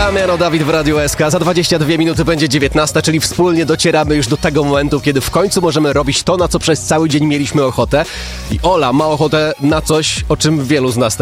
Damiano Dawid w Radiu SK. Za 22 minuty będzie 19, czyli wspólnie docieramy już do tego momentu, kiedy w końcu możemy robić to, na co przez cały dzień mieliśmy ochotę. I Ola ma ochotę na coś, o czym wielu z nas